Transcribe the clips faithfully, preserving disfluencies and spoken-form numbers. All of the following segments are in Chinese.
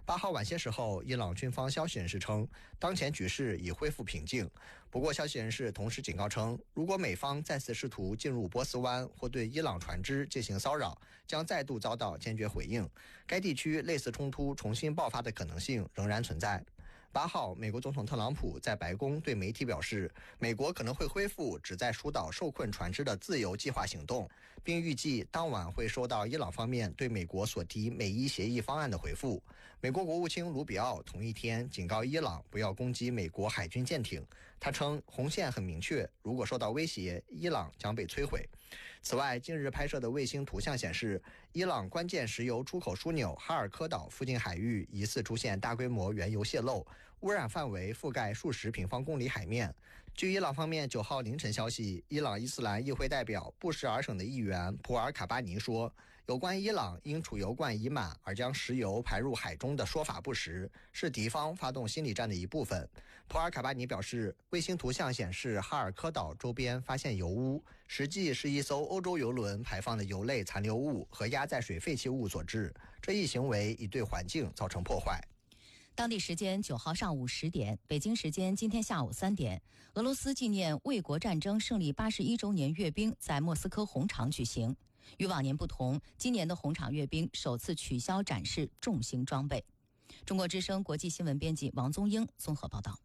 八号晚些时候，伊朗军方消息人士称，当前局势已恢复平静。不过，消息人士同时警告称，如果美方再次试图进入波斯湾或对伊朗船只进行骚扰，将再度遭到坚决回应。该地区类似冲突重新爆发的可能性仍然存在。八号，美国总统特朗普在白宫对媒体表示，美国可能会恢复旨在疏导受困船只的自由计划行动，并预计当晚会收到伊朗方面对美国所提美伊协议方案的回复。美国国务卿卢比奥同一天警告伊朗不要攻击美国海军舰艇，他称红线很明确，如果受到威胁，伊朗将被摧毁。此外，近日拍摄的卫星图像显示，伊朗关键石油出口枢纽哈尔科岛附近海域疑似出现大规模原油泄漏，污染范围覆盖数十平方公里海面。据伊朗方面九号凌晨消息，伊朗伊斯兰议会代表布什尔省的议员普尔卡巴尼说，有关伊朗因储油罐已满而将石油排入海中的说法不实，是敌方发动心理战的一部分。普尔卡巴尼表示，卫星图像显示哈尔科岛周边发现油污，实际是一艘欧洲油轮排放的油类残留物和压载水废弃物所致，这一行为已对环境造成破坏。 当地时间九号上午十点，北京时间今天下午三点，俄罗斯纪念卫国战争胜利八十一周年阅兵在莫斯科红场举行。与往年不同，今年的红场阅兵首次取消展示重型装备。中国之声国际新闻编辑王宗英综合报道。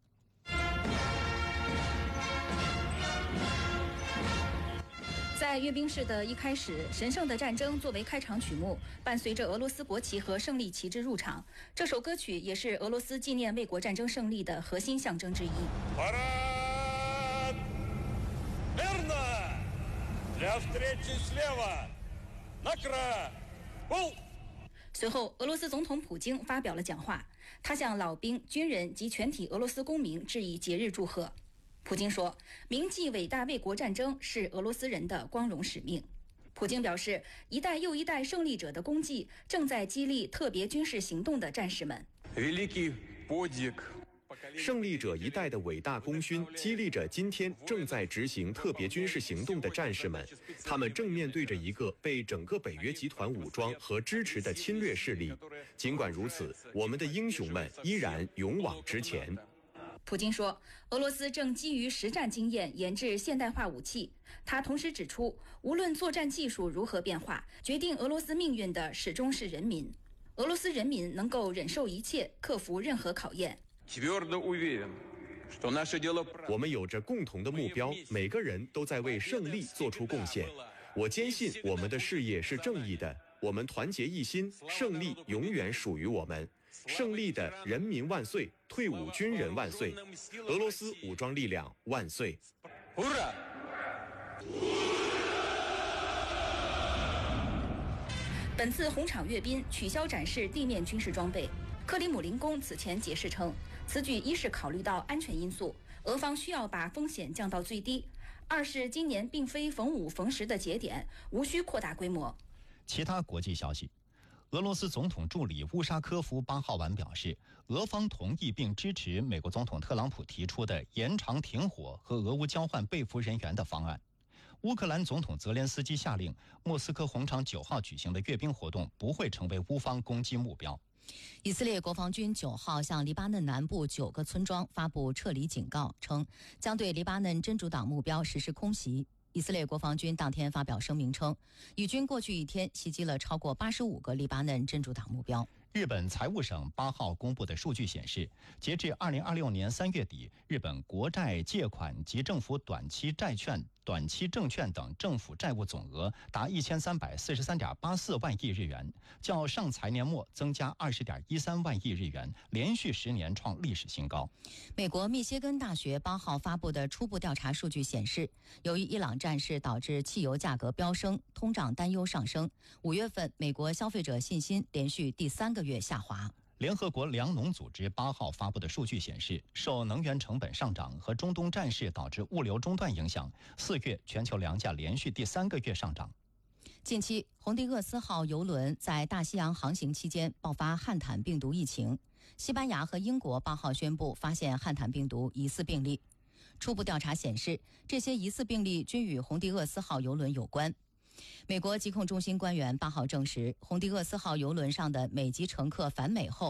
在阅兵式的一开始，神圣的战争作为开场曲目，伴随着俄罗斯国旗和胜利旗帜入场。这首歌曲也是俄罗斯纪念卫国战争胜利的核心象征之一。随后，俄罗斯总统普京发表了讲话，他向老兵、军人及全体俄罗斯公民致以节日祝贺。普京说，铭记伟大卫国战争是俄罗斯人的光荣使命。普京表示，一代又一代胜利者的功绩正在激励特别军事行动的战士们。 胜利者一代的伟大功勋激励着今天正在执行特别军事行动的战士们，他们正面对着一个被整个北约集团武装和支持的侵略势力。尽管如此，我们的英雄们依然勇往直前。 普京说，俄罗斯正基于实战经验研制现代化武器。他同时指出，无论作战技术如何变化，决定俄罗斯命运的始终是人民。俄罗斯人民能够忍受一切，克服任何考验。 我们有着共同的目标，每个人都在为胜利做出贡献。我坚信我们的事业是正义的，我们团结一心，胜利永远属于我们。胜利的人民万岁，退伍军人万岁，俄罗斯武装力量万岁！ 本次红场阅兵取消展示地面军事装备。克里姆林宫此前解释称，此举一是考虑到安全因素，俄方需要把风险降到最低；二是今年并非逢五逢十的节点，无需扩大规模。 其他国际消息。俄罗斯总统助理乌沙科夫八号晚表示，俄方同意并支持美国总统特朗普提出的延长停火和俄乌交换被俘人员的方案。乌克兰总统泽连斯基下令，莫斯科红场九号举行的阅兵活动不会成为乌方攻击目标。 以色列国防军九号向黎巴嫩南部九个村庄发布撤离警告，称将对黎巴嫩真主党目标实施空袭。以色列国防军当天发表声明称，以军过去一天袭击了超过八十五个黎巴嫩真主党目标。 日本财务省八号公布的数据显示，截至二零二六年三月底，日本国债借款及政府短期债券、短期证券等政府债务总额达一千三百四十三点八四万亿日元，较上财年末增加二十点一三万亿日元，连续十年创历史新高。 美国密歇根大学八号发布的初步调查数据显示，由于伊朗战事导致汽油价格飙升，通胀担忧上升，五月份美国消费者信心连续第三个月下滑。 联合国粮农组织八号发布的数据显示，受能源成本上涨和中东战事导致物流中断影响，四月全球粮价连续第三个月上涨。 近期，洪迪厄斯号邮轮在大西洋航行期间爆发汉坦病毒疫情，西班牙和英国八号宣布发现汉坦病毒疑似病例。初步调查显示，这些疑似病例均与洪迪厄斯号邮轮有关。美国疾控中心官员八号证实，洪迪厄斯号邮轮上的美籍乘客返美后